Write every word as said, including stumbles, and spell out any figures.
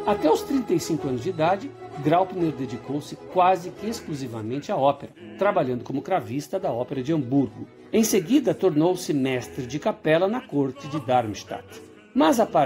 Até os trinta e cinco anos de idade, Graupner dedicou-se quase que exclusivamente à ópera, trabalhando como cravista da Ópera de Hamburgo. Em seguida, tornou-se mestre de capela na corte de Darmstadt. Mas a partir